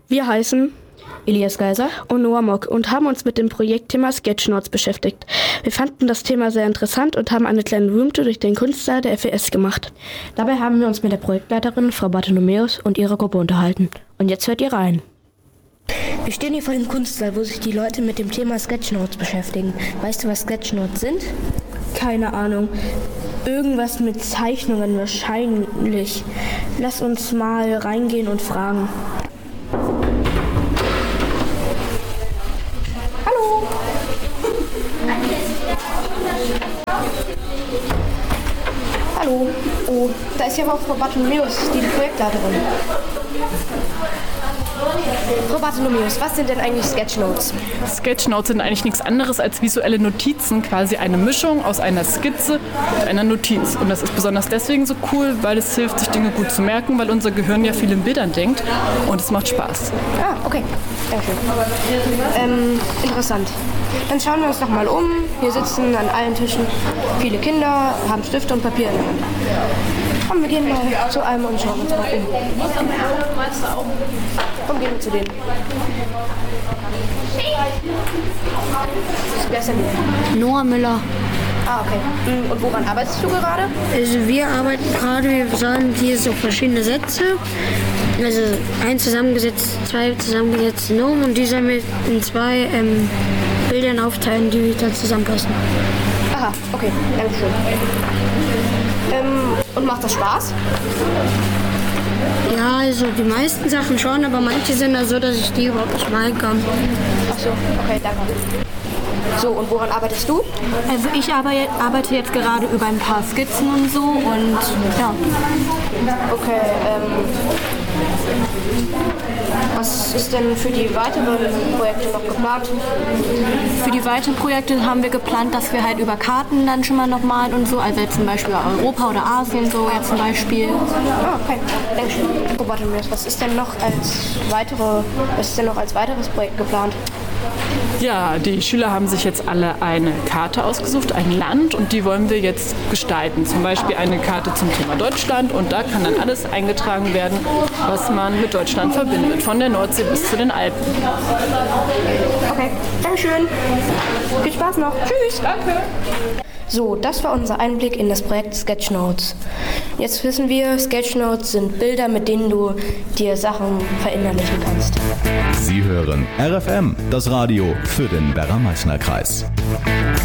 Wir heißen Elias Geiser und Noah Mock und haben uns mit dem Projektthema Sketchnotes beschäftigt. Wir fanden das Thema sehr interessant und haben eine kleine Roomtour durch den Kunstsaal der FES gemacht. Dabei haben wir uns mit der Projektleiterin, Frau Bartholomäus, und ihrer Gruppe unterhalten. Und jetzt hört ihr rein. Wir stehen hier vor dem Kunstsaal, wo sich die Leute mit dem Thema Sketchnotes beschäftigen. Weißt du, was Sketchnotes sind? Keine Ahnung. Irgendwas mit Zeichnungen wahrscheinlich. Lass uns mal reingehen und fragen. Hallo! Hallo. Oh, da ist ja auch Frau Bartholomäus, die Projektleiterin. Frau Bartholomäus, was sind denn eigentlich Sketchnotes? Sketchnotes sind eigentlich nichts anderes als visuelle Notizen, quasi eine Mischung aus einer Skizze und einer Notiz. Und das ist besonders deswegen so cool, weil es hilft, sich Dinge gut zu merken, weil unser Gehirn ja viel in Bildern denkt und es macht Spaß. Ah, okay. Dankeschön. Interessant. Dann schauen wir uns doch mal um. Hier sitzen an allen Tischen viele Kinder, haben Stifte und Papier in der Hand. Komm, wir gehen mal zu einem und schauen uns mal um. Komm, gehen wir zu denen. Wer ist denn hier? Noah Müller. Ah, okay. Und woran arbeitest du gerade? Also wir arbeiten gerade, wir sagen hier so verschiedene Sätze. Also zwei zusammengesetzte Nomen und die sollen wir in zwei Bildern aufteilen, die da zusammenpassen. Aha, okay, danke schön. Und macht das Spaß? Ja, also die meisten Sachen schon, aber manche sind da so, dass ich die überhaupt nicht malen kann. Ach so, okay, danke. So, und woran arbeitest du? Also ich arbeite jetzt gerade über ein paar Skizzen und so und ja. Okay, was ist denn für die weiteren Projekte noch geplant? Für die weiteren Projekte haben wir geplant, dass wir halt über Karten dann schon mal noch malen und so, also jetzt zum Beispiel Europa oder Asien so jetzt zum Beispiel. Ah, okay, Dankeschön. Oh, warte mal, was ist denn noch als weiteres Projekt geplant? Ja, die Schüler haben sich jetzt alle eine Karte ausgesucht, ein Land, und die wollen wir jetzt gestalten. Zum Beispiel eine Karte zum Thema Deutschland, und da kann dann alles eingetragen werden, was man mit Deutschland verbindet, von der Nordsee bis zu den Alpen. Okay, Dankeschön. Viel Spaß noch. Tschüss. Danke. So, das war unser Einblick in das Projekt Sketchnotes. Jetzt wissen wir, Sketchnotes sind Bilder, mit denen du dir Sachen verinnerlichen kannst. Sie hören RFM, das Radio für den Werra-Meißner-Kreis.